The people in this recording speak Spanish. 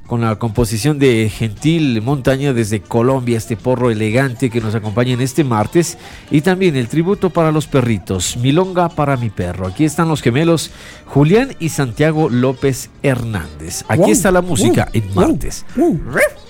con la composición de Gentil Montaña desde Colombia, este porro elegante que nos acompaña en este martes, y también el tributo para los perritos, Milonga para mi perro. Aquí están los gemelos Julián y Santiago López Hernández. Aquí está la música en martes.